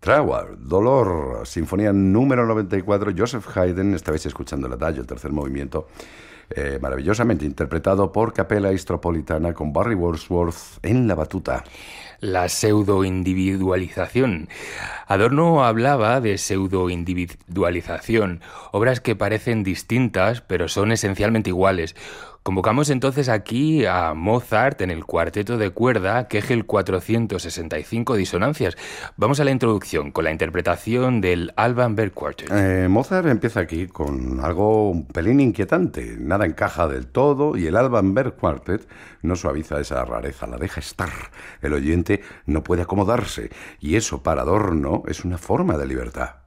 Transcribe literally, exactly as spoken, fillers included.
Trauer, Dolor, Sinfonía número noventa y cuatro, Joseph Haydn. Estabais escuchando el adagio, el tercer movimiento, eh, maravillosamente interpretado por Capella Istropolitana con Barry Wordsworth en la batuta. La pseudo-individualización. Adorno hablaba de pseudo-individualización, obras que parecen distintas, pero son esencialmente iguales. Convocamos entonces aquí a Mozart en el cuarteto de cuerda, Kegel cuatrocientos sesenta y cinco disonancias. Vamos a la introducción con la interpretación del Alban Berg Quartet. Eh, Mozart empieza aquí con algo un pelín inquietante. Nada encaja del todo y el Alban Berg Quartet no suaviza esa rareza, la deja estar. El oyente no puede acomodarse y eso para Adorno es una forma de libertad.